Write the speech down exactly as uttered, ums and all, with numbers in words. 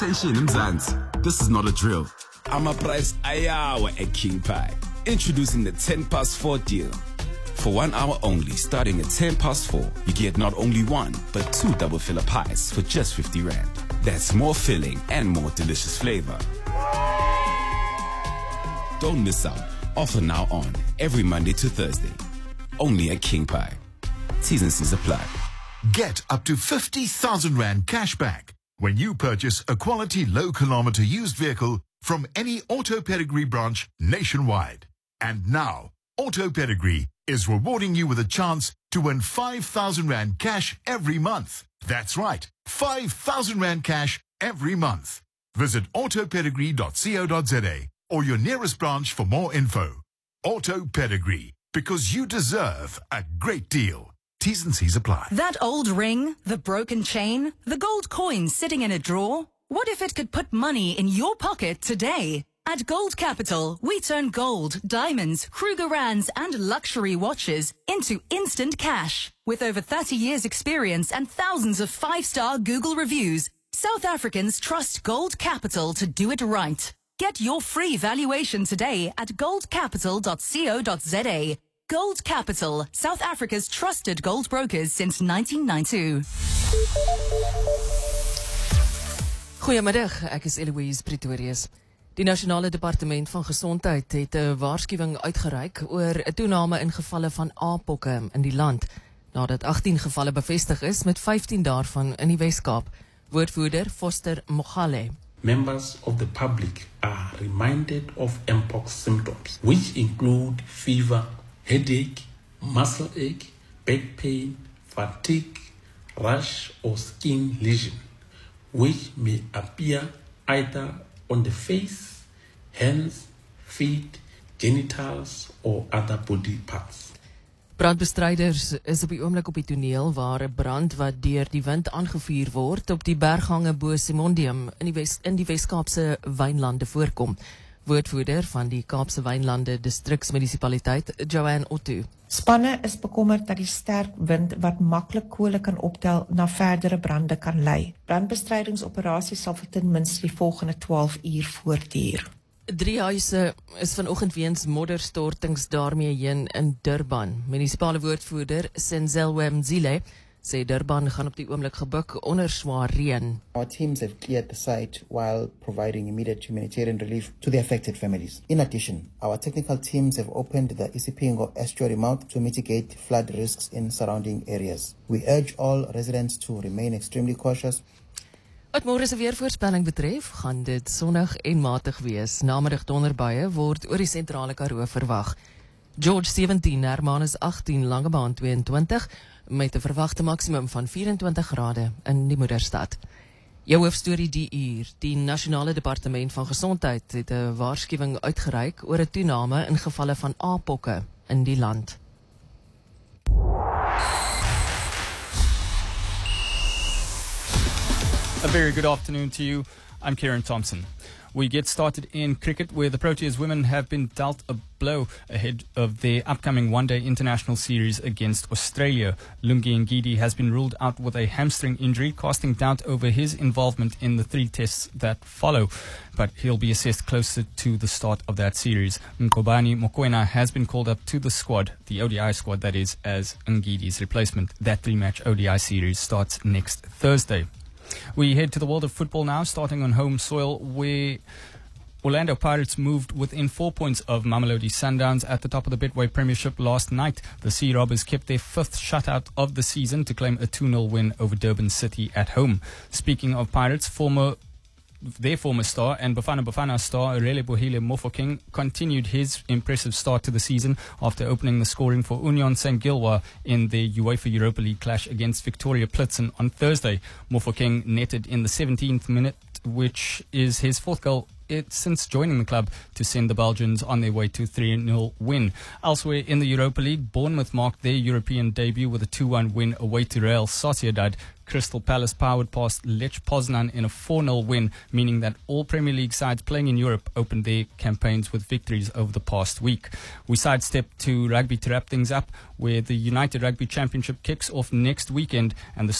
Attention Mzansi, this is not a drill. Ama-price ayawa at King Pie. Introducing the ten past four deal. For one hour only, starting at ten past four, you get not only one, but two double filler pies for just fifty rand. That's more filling and more delicious flavor. Don't miss out. Offer now on every Monday to Thursday. Only at King Pie. T's and C's apply. Get up to fifty thousand rand cash back when you purchase a quality low-kilometer used vehicle from any Auto Pedigree branch nationwide. And now, Auto Pedigree is rewarding you with a chance to win five thousand rand cash every month. That's right, five thousand rand cash every month. Visit auto pedigree dot co dot za or your nearest branch for more info. Auto Pedigree, because you deserve a great deal. T's and C's apply. That old ring, the broken chain, the gold coin sitting in a drawer. What if it could put money in your pocket today? At Gold Capital, we turn gold, diamonds, Krugerrands and luxury watches into instant cash. With over thirty years experience and thousands of five-star Google reviews, South Africans trust Gold Capital to do it right. Get your free valuation today at gold capital dot co dot za. Gold Capital, South Africa's trusted gold brokers since nineteen ninety-two. Goeiemiddag, ek is Eloise Pretorius. Die Nasionale Departement van Gesondheid het 'n waarskuwing uitgereik oor 'n toename in gevalle van aappokke in die land, nadat agttien gevalle bevestig is met vyftien daarvan in die Wes-Kaap. Woordvoerder Foster Mogale. Members of the public are reminded of mpox symptoms, which include fever, headache, muscle ache, back pain, fatigue, rash or skin lesion, which may appear either on the face, hands, feet, genitals or other body parts. Brandbestryders is op die oomblik op die toneel waar 'n brand wat deur die wind aangevuur word op die berghange bo Simondium in die Wes in die Wes-Kaapse wynlande voorkom. Woordvoerder van die Kaapse Wynlande Distriksmunisipaliteit, Joanne Otto. Spanne is bekommerd dat die sterk wind wat maklik kole kan optel na verdere brande kan lei. Brandbestrydingsoperasies sal vir ten minste die volgende twaalf uur voortduur. Drie huise is vanoggend weens modderstortings daarmee heen in Durban. Munisipale woordvoerder Senzelwe Mzile sê Durban gaan op die oomblik gebuk onder swaar reën. Our teams have cleared the site while providing immediate humanitarian relief to the affected families. In addition, our technical teams have opened the Isipingo estuary mouth to mitigate flood risks in surrounding areas. We urge all residents to remain extremely cautious. Wat môre se weervoorspelling betref, gaan dit sonnig en matig wees. Namiddag donderbuie word oor die sentrale Karoo verwag. George sewentien, Hermanus agttien, Langebaan tweeëntwintig, met 'n verwagte maksimum van vyf-en-twintig grade in die moederstad. Jou hoofstorie die uur. Die Nasionale Departement van Gesondheid het 'n waarskuwing uitgereik oor 'n toename in gevalle van aappokke in die land. A very good afternoon to you. I'm Kieran Thompson. We get started in cricket, where the Proteas women have been dealt a blow ahead of their upcoming one-day international series against Australia. Lungi Ngidi has been ruled out with a hamstring injury, casting doubt over his involvement in the three tests that follow. But he'll be assessed closer to the start of that series. Mkobani Mokoena has been called up to the squad, the O D I squad that is, as Ngidi's replacement. That three-match O D I series starts next Thursday. We head to the world of football now, starting on home soil, where Orlando Pirates moved within four points of Mamelodi Sundowns at the top of the Betway Premiership last night. The Sea Robbers kept their fifth shutout of the season to claim a two nil win over Durban City at home. Speaking of Pirates, former their former star and Bafana Bafana star Rele Bohile Mofokeng continued his impressive start to the season after opening the scoring for Union Saint Gilwa in the UEFA Europa League clash against Victoria Plitzen on Thursday. Mofokeng netted in the seventeenth minute, which is his fourth goal it since joining the club, to send the Belgians on their way to three nil win. Elsewhere in the Europa League, Bournemouth marked their European debut with a two one win away to Real Sociedad. Crystal Palace powered past Lech Poznan in a four nil win, meaning that all Premier League sides playing in Europe opened their campaigns with victories over the past week. We sidestep to rugby to wrap things up, where the United Rugby Championship kicks off next weekend, and the